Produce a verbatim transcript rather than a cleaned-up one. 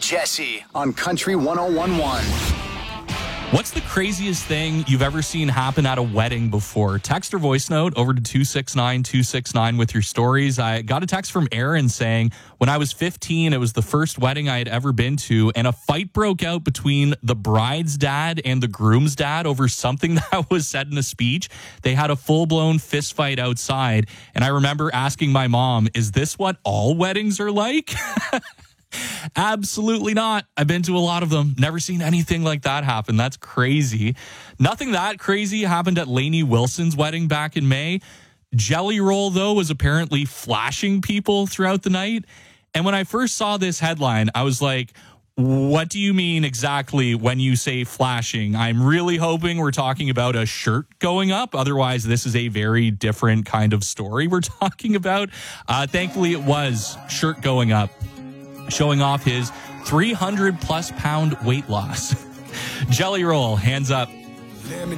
Jesse on Country one oh one point one. What's the craziest thing you've ever seen happen at a wedding before? Text or voice note over to two six nine two six nine with your stories. I got a text from Aaron saying, when I was fifteen, it was the first wedding I had ever been to, and a fight broke out between the bride's dad and the groom's dad over something that was said in a speech. They had a full-blown fist fight outside, and I remember asking my mom, is this what all weddings are like? Absolutely not. I've been to a lot of them. Never seen anything like that happen. That's crazy. Nothing that crazy happened at Lainey Wilson's wedding back in May. Jelly Roll, though, was apparently flashing people throughout the night. And when I first saw this headline, I was like, what do you mean exactly when you say flashing? I'm really hoping we're talking about a shirt going up. Otherwise, this is a very different kind of story we're talking about. Uh, thankfully, it was shirt going up, showing off his three hundred plus pound weight loss. Jelly Roll, hands up. Let me